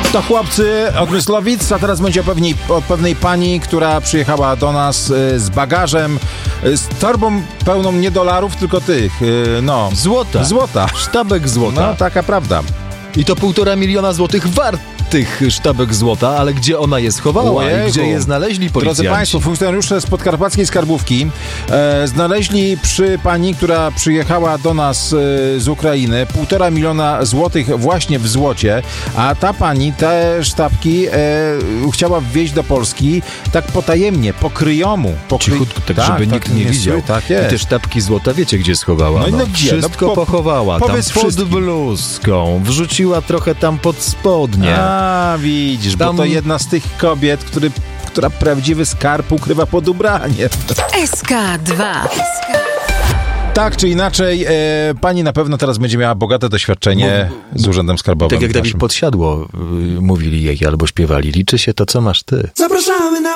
To chłopcy od Myslowic, a teraz będzie o pewnej pani, która przyjechała do nas z bagażem, z torbą pełną nie dolarów, tylko tych, Złota. Sztabek złota. No, taka prawda. I to 1,5 miliona złotych wartych sztabek złota, ale gdzie ona je schowała i gdzie je znaleźli policjanci? Drodzy Państwo, funkcjonariusze z podkarpackiej skarbówki znaleźli przy pani, która przyjechała do nas z Ukrainy, 1,5 miliona złotych właśnie w złocie, a ta pani te sztabki chciała wwieźć do Polski tak potajemnie, po kryjomu. Cichutko, tak żeby nikt nie widział. Tak jest. I te sztabki złota wiecie, gdzie schowała? No gdzie? Wszystko pochowała. Tam pod wszystkim. bluzką. Wrzuciła trochę tam pod spodnie. A, widzisz, bo to jedna z tych kobiet, która prawdziwy skarb ukrywa pod ubranie. SK2. Tak czy inaczej, pani na pewno teraz będzie miała bogate doświadczenie z Urzędem Skarbowym. Tak jak Dawid Podsiadło mówili jej albo śpiewali. Liczy się to, co masz ty. Zapraszamy na